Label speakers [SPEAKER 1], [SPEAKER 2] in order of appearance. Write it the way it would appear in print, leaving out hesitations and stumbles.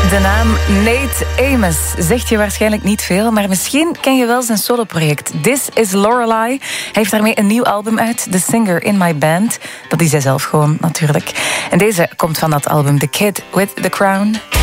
[SPEAKER 1] De naam Nate Amos zegt je waarschijnlijk niet veel, maar misschien ken je wel zijn soloproject This is Lorelei. Hij heeft daarmee een nieuw album uit, The Singer in My Band. Dat is hij zelf gewoon, natuurlijk. En deze komt van dat album, The Kid with the Crown.